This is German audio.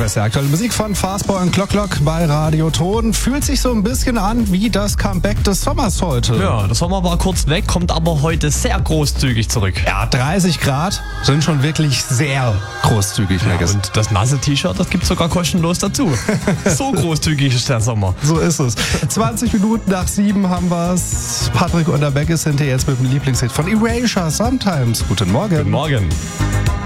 beste aktuelle Musik von Fastboy und Clock bei Radio Ton. Fühlt sich so ein bisschen an wie das Comeback des Sommers heute. Ja, der Sommer war kurz weg, kommt aber heute sehr großzügig zurück. Ja, 30 Grad sind schon wirklich sehr großzügig. Ja, und das nasse T-Shirt, das gibt's sogar kostenlos dazu. So großzügig ist der Sommer. So ist es. 20 Minuten nach 7 haben wir's. Patrick Unterbeck ist hinter jetzt mit dem Lieblingshit von Erasure, Sometimes. Guten Morgen. Guten Morgen.